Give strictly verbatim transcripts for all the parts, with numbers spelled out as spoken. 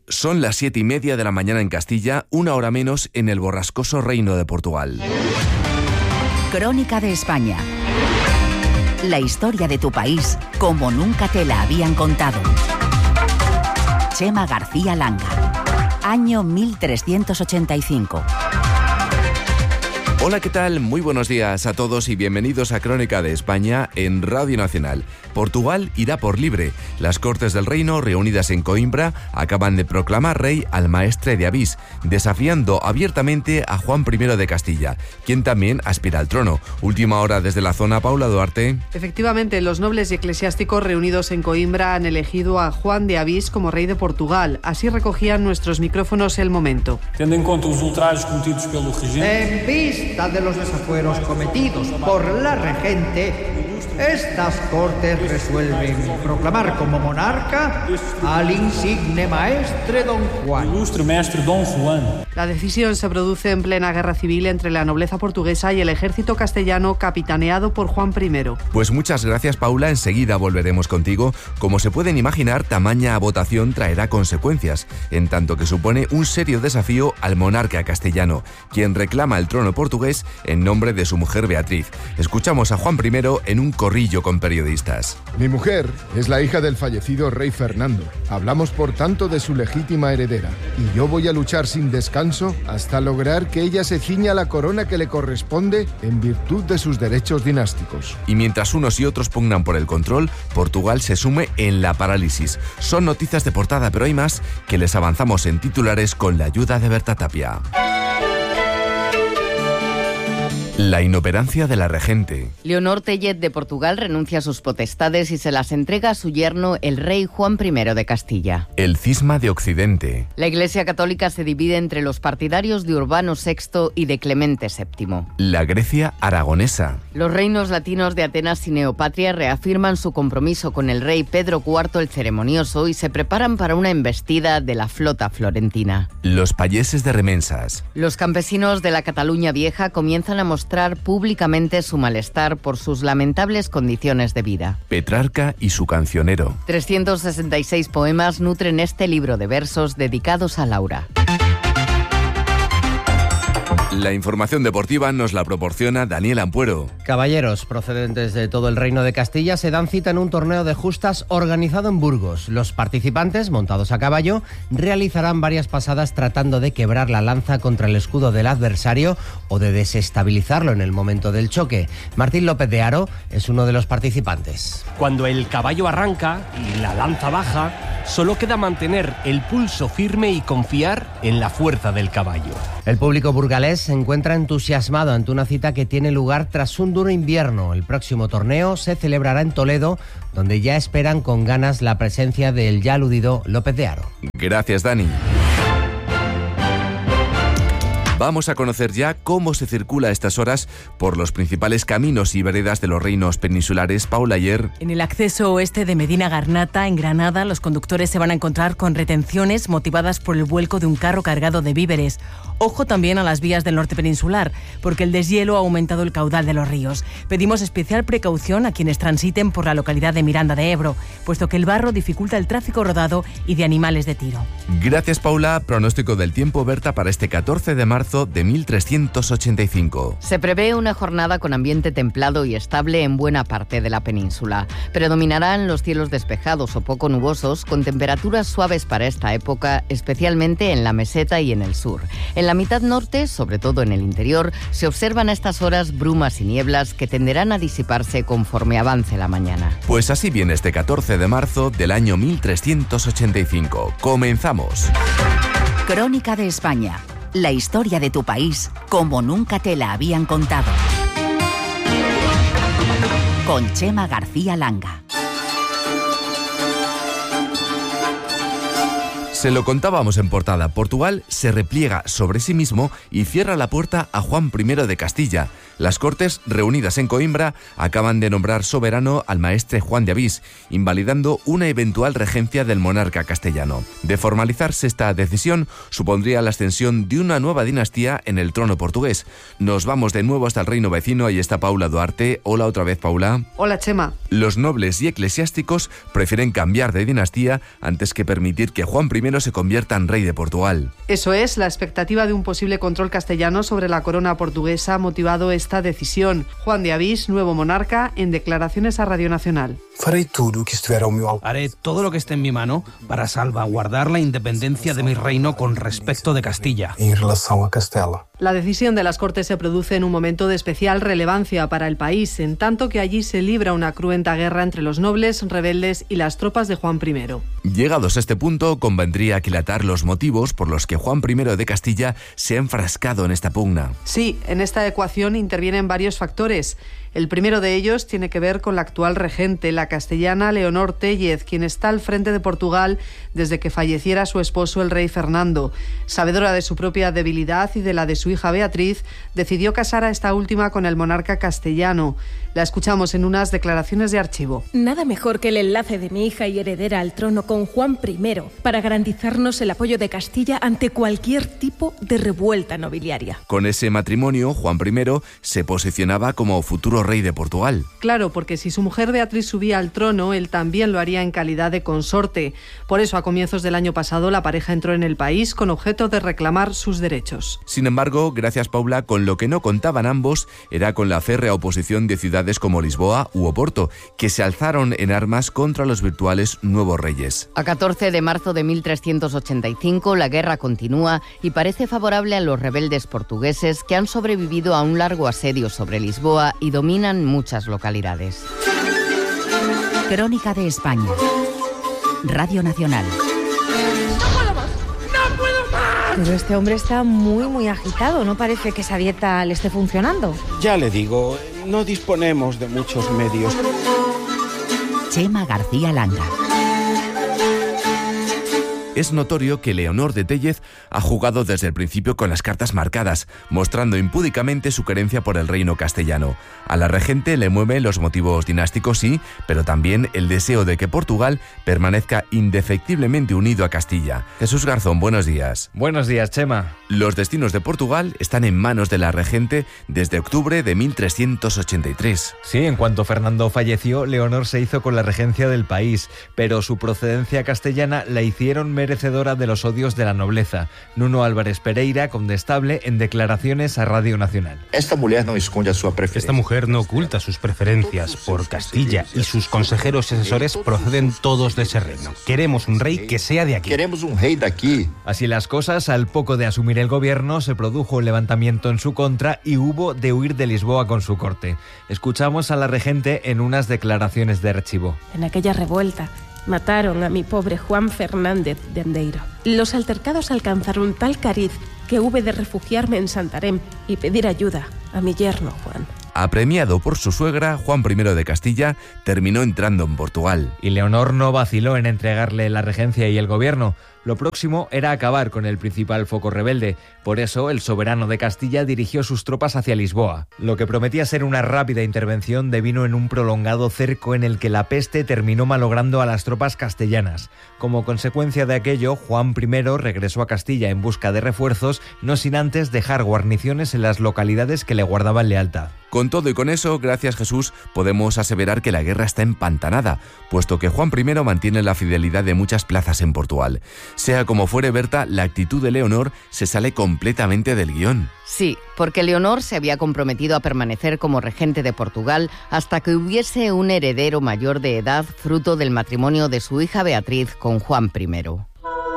Son las siete y media de la mañana en Castilla, una hora menos en el borrascoso Reino de Portugal. Crónica de España. La historia de tu país como nunca te la habían contado. Chema García Langa. Año mil trescientos ochenta y cinco. Hola, ¿qué tal? Muy buenos días a todos y bienvenidos a Crónica de España en Radio Nacional. Portugal irá por libre. Las Cortes del Reino, reunidas en Coimbra, acaban de proclamar rey al maestre de Avís, desafiando abiertamente a Juan primero de Castilla, quien también aspira al trono. Última hora desde la zona, Paula Duarte. Efectivamente, los nobles y eclesiásticos reunidos en Coimbra han elegido a Juan de Avís como rey de Portugal. Así recogían nuestros micrófonos el momento. Tendo en cuenta los ultrajes cometidos pelo regente. En vista de los desafueros cometidos por la regente, estas Cortes resuelven proclamar como monarca al insigne maestre don Juan. Ilustre maestre don Juan. La decisión se produce en plena guerra civil entre la nobleza portuguesa y el ejército castellano capitaneado por Juan primero. Pues muchas gracias, Paula. Enseguida volveremos contigo. Como se pueden imaginar, tamaña votación traerá consecuencias, en tanto que supone un serio desafío al monarca castellano, quien reclama el trono portugués en nombre de su mujer Beatriz. Escuchamos a Juan primero en un corrillo con periodistas. Mi mujer es la hija del fallecido rey Fernando. Hablamos por tanto de su legítima heredera, y yo voy a luchar sin descanso hasta lograr que ella se ciña la corona que le corresponde en virtud de sus derechos dinásticos. Y mientras unos y otros pugnan por el control, Portugal se sume en la parálisis. Son noticias de portada, pero hay más que les avanzamos en titulares con la ayuda de Berta Tapia. La inoperancia de la regente. Leonor Tellet de Portugal renuncia a sus potestades y se las entrega a su yerno, el rey Juan primero de Castilla. El cisma de Occidente. La Iglesia Católica se divide entre los partidarios de Urbano sexto y de Clemente séptimo. La Grecia aragonesa. Los reinos latinos de Atenas y Neopatria reafirman su compromiso con el rey Pedro cuarto el Ceremonioso y se preparan para una embestida de la flota florentina. Los payeses de Remensas. Los campesinos de la Cataluña Vieja comienzan a mostrar públicamente su malestar por sus lamentables condiciones de vida. Petrarca y su cancionero. trescientos sesenta y seis poemas nutren este libro de versos dedicados a Laura. La información deportiva nos la proporciona Daniel Ampuero. Caballeros procedentes de todo el Reino de Castilla se dan cita en un torneo de justas organizado en Burgos. Los participantes, montados a caballo, realizarán varias pasadas tratando de quebrar la lanza contra el escudo del adversario o de desestabilizarlo en el momento del choque. Martín López de Haro es uno de los participantes. Cuando el caballo arranca y la lanza baja, solo queda mantener el pulso firme y confiar en la fuerza del caballo. El público burgalés se encuentra entusiasmado ante una cita que tiene lugar tras un duro invierno. El próximo torneo se celebrará en Toledo, donde ya esperan con ganas la presencia del ya aludido López de Haro. Gracias, Dani. Vamos a conocer ya cómo se circula a estas horas por los principales caminos y veredas de los reinos peninsulares. Paula, ayer. En el acceso oeste de Medina Garnata, en Granada, los conductores se van a encontrar con retenciones motivadas por el vuelco de un carro cargado de víveres. Ojo también a las vías del norte peninsular, porque el deshielo ha aumentado el caudal de los ríos. Pedimos especial precaución a quienes transiten por la localidad de Miranda de Ebro, puesto que el barro dificulta el tráfico rodado y de animales de tiro. Gracias, Paula. Pronóstico del tiempo, Berta, para este catorce de marzo de mil trescientos ochenta y cinco. Se prevé una jornada con ambiente templado y estable en buena parte de la península. Predominarán los cielos despejados o poco nubosos, con temperaturas suaves para esta época, especialmente en la meseta y en el sur. En la mitad norte, sobre todo en el interior, se observan a estas horas brumas y nieblas que tenderán a disiparse conforme avance la mañana. Pues así viene este catorce de marzo del año mil trescientos ochenta y cinco. Comenzamos. Crónica de España. La historia de tu país como nunca te la habían contado. Con Chema García Langa. Se lo contábamos en portada. Portugal se repliega sobre sí mismo y cierra la puerta a Juan primero de Castilla. Las Cortes, reunidas en Coimbra, acaban de nombrar soberano al maestre Juan de Avís, invalidando una eventual regencia del monarca castellano. De formalizarse esta decisión, supondría la ascensión de una nueva dinastía en el trono portugués. Nos vamos de nuevo hasta el reino vecino. Ahí está Paula Duarte. Hola otra vez, Paula. Hola, Chema. Los nobles y eclesiásticos prefieren cambiar de dinastía antes que permitir que Juan primero primero se convierta en rey de Portugal. Eso es, la expectativa de un posible control castellano sobre la corona portuguesa ha motivado esta decisión. Juan de Avís, nuevo monarca, en declaraciones a Radio Nacional. Haré todo lo que esté en mi mano para salvaguardar la independencia de mi reino con respecto de Castilla. La decisión de las Cortes se produce en un momento de especial relevancia para el país, en tanto que allí se libra una cruenta guerra entre los nobles, rebeldes y las tropas de Juan primero. Llegados a este punto, convendría aquilatar los motivos por los que Juan primero de Castilla se ha enfrascado en esta pugna. Sí, en esta ecuación intervienen varios factores. El primero de ellos tiene que ver con la actual regente, la castellana Leonor Téllez, quien está al frente de Portugal desde que falleciera su esposo, el rey Fernando. Sabedora de su propia debilidad y de la de su hija Beatriz, decidió casar a esta última con el monarca castellano. La escuchamos en unas declaraciones de archivo. Nada mejor que el enlace de mi hija y heredera al trono con Juan primero para garantizarnos el apoyo de Castilla ante cualquier tipo de revuelta nobiliaria. Con ese matrimonio, Juan primero se posicionaba como futuro rey de Portugal. Claro, porque si su mujer Beatriz subía al trono, él también lo haría en calidad de consorte. Por eso, a comienzos del año pasado, la pareja entró en el país con objeto de reclamar sus derechos. Sin embargo, gracias Paula, con lo que no contaban ambos era con la férrea oposición de ciudades como Lisboa u Oporto, que se alzaron en armas contra los virtuales nuevos reyes. A catorce de marzo de mil trescientos ochenta y cinco, la guerra continúa y parece favorable a los rebeldes portugueses que han sobrevivido a un largo asedio sobre Lisboa y dominan muchas localidades. Crónica de España. Radio Nacional. Pero este hombre está muy, muy agitado. No parece que esa dieta le esté funcionando. Ya le digo, no disponemos de muchos medios. Chema García Langa. Es notorio que Leonor de Téllez ha jugado desde el principio con las cartas marcadas, mostrando impúdicamente su querencia por el reino castellano. A la regente le mueven los motivos dinásticos, sí, pero también el deseo de que Portugal permanezca indefectiblemente unido a Castilla. Jesús Garzón, buenos días. Buenos días, Chema. Los destinos de Portugal están en manos de la regente desde octubre de mil trescientos ochenta y tres. Sí, en cuanto Fernando falleció, Leonor se hizo con la regencia del país, pero su procedencia castellana la hicieron merecedora de los odios de la nobleza. Nuno Álvarez Pereira, condestable, en declaraciones a Radio Nacional. Esta mujer no esconde su preferencia. Esta mujer no oculta sus preferencias por Castilla y sus consejeros y asesores proceden todos de ese reino. Queremos un rey que sea de aquí. Queremos un rey de aquí. Así las cosas, al poco de asumir el gobierno, se produjo un levantamiento en su contra y hubo de huir de Lisboa con su corte. Escuchamos a la regente en unas declaraciones de archivo. En aquella revuelta mataron a mi pobre Juan Fernández de Andeiro. Los altercados alcanzaron tal cariz que hube de refugiarme en Santarém y pedir ayuda a mi yerno Juan. Apremiado por su suegra, Juan primero de Castilla terminó entrando en Portugal. Y Leonor no vaciló en entregarle la regencia y el gobierno. Lo próximo era acabar con el principal foco rebelde. Por eso, el soberano de Castilla dirigió sus tropas hacia Lisboa. Lo que prometía ser una rápida intervención devino en un prolongado cerco en el que la peste terminó malogrando a las tropas castellanas. Como consecuencia de aquello, Juan primero regresó a Castilla en busca de refuerzos, no sin antes dejar guarniciones en las localidades que le guardaban lealtad. Con todo y con eso, gracias Jesús, podemos aseverar que la guerra está empantanada, puesto que Juan primero mantiene la fidelidad de muchas plazas en Portugal. Sea como fuere, Berta, la actitud de Leonor se sale completamente del guión. Sí, porque Leonor se había comprometido a permanecer como regente de Portugal hasta que hubiese un heredero mayor de edad fruto del matrimonio de su hija Beatriz con Juan primero.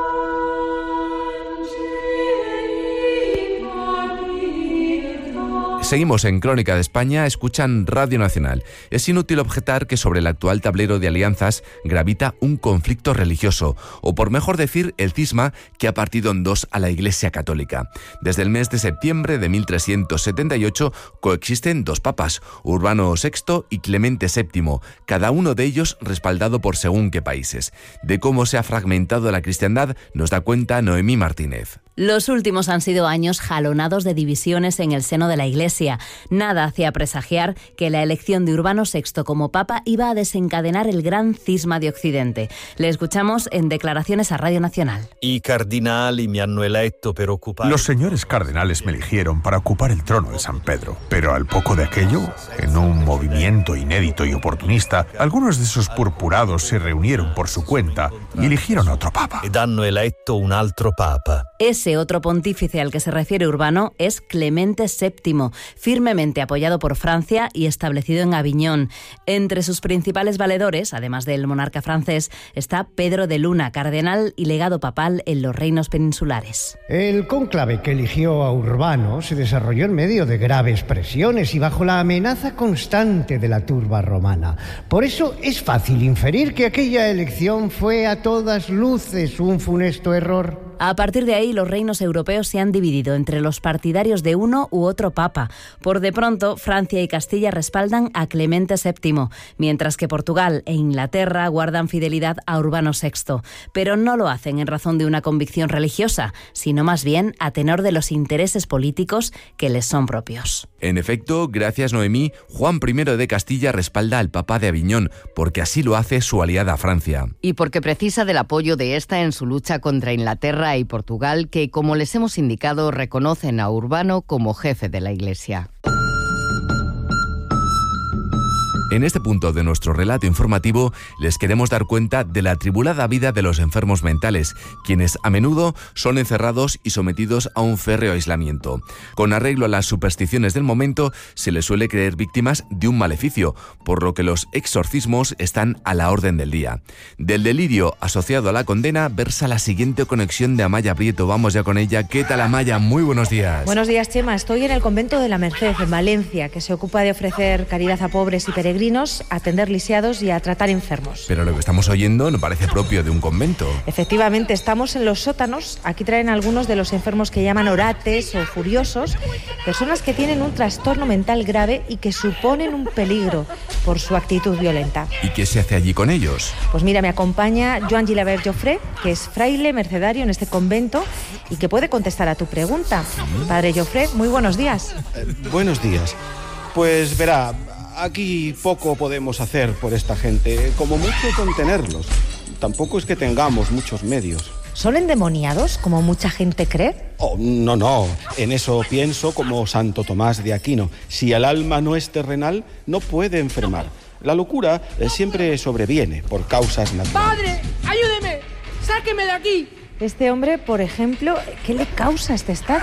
Seguimos en Crónica de España, escuchan Radio Nacional. Es inútil objetar que sobre el actual tablero de alianzas gravita un conflicto religioso, o por mejor decir, el cisma que ha partido en dos a la Iglesia Católica. Desde el mes de septiembre de mil trescientos setenta y ocho coexisten dos papas, Urbano sexto y Clemente séptimo, cada uno de ellos respaldado por según qué países. De cómo se ha fragmentado la cristiandad nos da cuenta Noemí Martínez. Los últimos han sido años jalonados de divisiones en el seno de la Iglesia. Nada hacía presagiar que la elección de Urbano sexto como papa iba a desencadenar el gran cisma de Occidente. Le escuchamos en declaraciones a Radio Nacional. I cardinali mi hanno eletto per ocupar... Los señores cardenales me eligieron para ocupar el trono de San Pedro. Pero al poco de aquello, en un movimiento inédito y oportunista, algunos de esos purpurados se reunieron por su cuenta y eligieron otro papa. Ed hanno eletto un altro papa. Ese otro pontífice al que se refiere Urbano es Clemente séptimo, firmemente apoyado por Francia y establecido en Aviñón. Entre sus principales valedores, además del monarca francés, está Pedro de Luna, cardenal y legado papal en los reinos peninsulares. El cónclave que eligió a Urbano se desarrolló en medio de graves presiones y bajo la amenaza constante de la turba romana. Por eso es fácil inferir que aquella elección fue a todas luces un funesto error. A partir de ahí, los reinos europeos se han dividido entre los partidarios de uno u otro papa. Por de pronto, Francia y Castilla respaldan a Clemente séptimo, mientras que Portugal e Inglaterra guardan fidelidad a Urbano sexto. Pero no lo hacen en razón de una convicción religiosa, sino más bien a tenor de los intereses políticos que les son propios. En efecto, gracias Noemí, Juan primero de Castilla respalda al Papa de Aviñón, porque así lo hace su aliada Francia. Y porque precisa del apoyo de esta en su lucha contra Inglaterra y Portugal, que, como les hemos indicado, reconocen a Urbano como jefe de la Iglesia. En este punto de nuestro relato informativo les queremos dar cuenta de la atribulada vida de los enfermos mentales, quienes a menudo son encerrados y sometidos a un férreo aislamiento. Con arreglo a las supersticiones del momento, se les suele creer víctimas de un maleficio, por lo que los exorcismos están a la orden del día. Del delirio asociado a la condena versa la siguiente conexión de Amaya Prieto. Vamos ya con ella. ¿Qué tal, Amaya? Muy buenos días. Buenos días, Chema. Estoy en el convento de la Merced, en Valencia, que se ocupa de ofrecer caridad a pobres y peregrinos, a atender lisiados y a tratar enfermos. Pero lo que estamos oyendo no parece propio de un convento. Efectivamente, estamos en los sótanos. Aquí traen algunos de los enfermos que llaman orates o furiosos, personas que tienen un trastorno mental grave y que suponen un peligro por su actitud violenta. ¿Y qué se hace allí con ellos? Pues mira, me acompaña Joan Gilabert Joffre, que es fraile mercedario en este convento y que puede contestar a tu pregunta. Padre Joffre, muy buenos días. Eh, buenos días. Pues verá, aquí poco podemos hacer por esta gente, como mucho contenerlos. Tampoco es que tengamos muchos medios. ¿Son endemoniados, como mucha gente cree? Oh, no, no. En eso pienso como Santo Tomás de Aquino. Si el alma no es terrenal, no puede enfermar. La locura eh, siempre sobreviene por causas naturales. ¡Padre, ayúdeme! ¡Sáqueme de aquí! Este hombre, por ejemplo, ¿qué le causa este estado?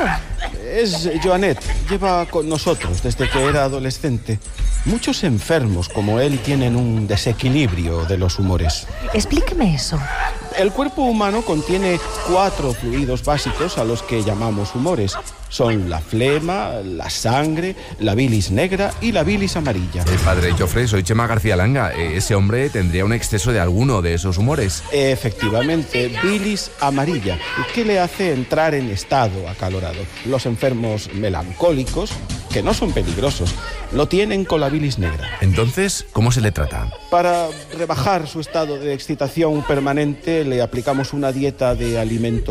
Es Joanet. Lleva con nosotros desde que era adolescente. Muchos enfermos como él tienen un desequilibrio de los humores. Explíqueme eso. El cuerpo humano contiene cuatro fluidos básicos a los que llamamos humores. Son la flema, la sangre, la bilis negra y la bilis amarilla. Eh, padre Joffre, soy Chema García Langa. Eh, ese hombre tendría un exceso de alguno de esos humores. Efectivamente, bilis amarilla, que le hace entrar en estado acalorado. Los enfermos melancólicos, que no son peligrosos, lo tienen con la bilis negra. Entonces, ¿cómo se le trata? Para rebajar su estado de excitación permanente, le aplicamos una dieta de alimentos